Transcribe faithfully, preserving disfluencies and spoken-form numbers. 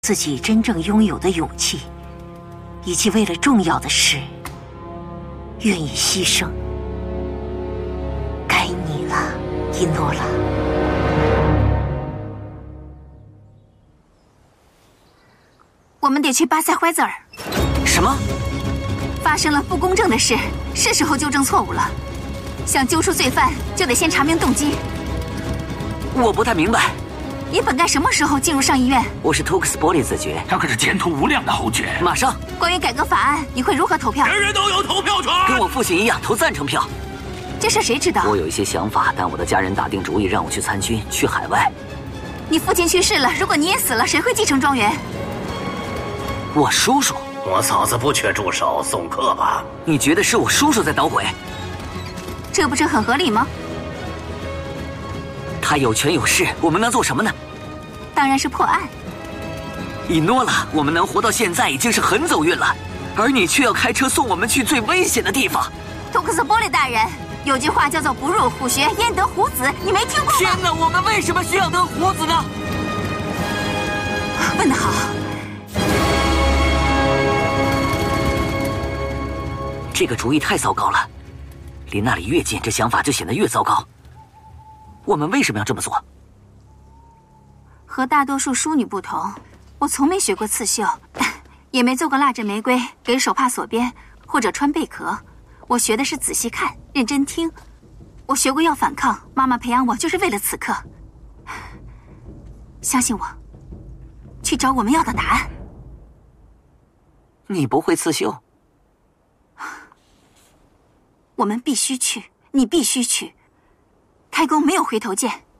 自己真正拥有的勇气，以及为了重要的事愿意牺牲。该你了，伊诺拉。 我们得去巴塞怀泽尔。 什么？ 发生了不公正的事，是时候纠正错误了。想揪出罪犯，就得先查明动机。 我不太明白。 你本该什么时候进入上议院？ 我是图克斯波利子爵， 他可是前途无量的侯爵。 马上。 关于改革法案，你会如何投票？ 人人都有投票权。 跟我父亲一样，投赞成票。 这事谁知道？ 我有一些想法，但我的家人打定主意让我去参军，去海外。 你父亲去世了，如果你也死了，谁会继承庄园？ 我叔叔。 我嫂子不缺助手，送客吧。 你觉得是我叔叔在捣鬼？ 这不是很合理吗？ 他有权有势，我们能做什么呢？ 当然是破案。 伊诺拉，我们能活到现在已经是很走运了，而你却要开车送我们去最危险的地方。 图克斯波利大人，有句话叫做不入虎穴焉得虎子，你没听过吗？ 天哪，我们为什么需要得虎子呢？ 问得好。 这个主意太糟糕了，离那里越近，这想法就显得越糟糕。我们为什么要这么做？ 和大多数淑女不同，我从没学过刺绣，也没做过蜡制玫瑰、给手帕锁边或者穿贝壳。我学的是仔细看、认真听。我学过要反抗，妈妈培养我就是为了此刻。相信我，去找我们要的答案。 你不会刺绣？ 我们必须去，你必须去。开弓没有回头箭。